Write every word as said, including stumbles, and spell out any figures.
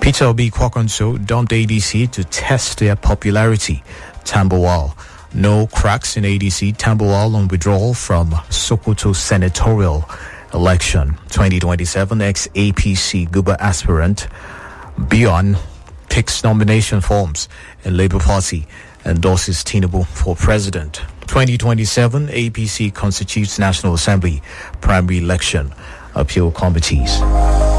Peter Obi Kwankwaso dumped A D C to test their popularity. Tambuwal. No cracks in A D C. Tambuwal on withdrawal from Sokoto senatorial election. twenty twenty-seven ex-A P C Guba aspirant Bion picks nomination forms in Labour Party, endorses Tinubu for president. twenty twenty-seven A P C constitutes National Assembly primary election appeal committees.